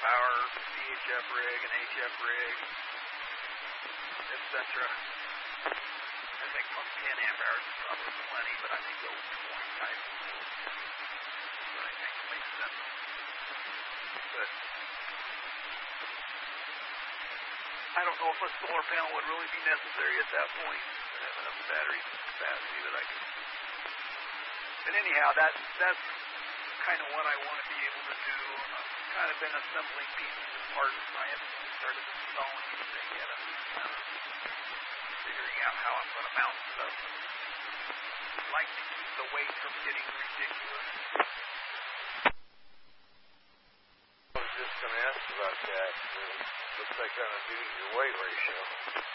horsepower VHF rig, an HF rig, etc. I think 10 amp hours is probably plenty, but I may go 20 type. But I think it makes sense. But I don't know if a solar panel would really be necessary at that point. I have enough battery capacity that I can. But anyhow, that's kind of what I want to be able to do. I've kind of been assembling pieces and parts. I haven't started installing anything yet. I'm just figuring out how I'm going to mount stuff. I'd like to keep the weight from getting ridiculous. I was just going to ask about that. What's that going to do to your weight ratio?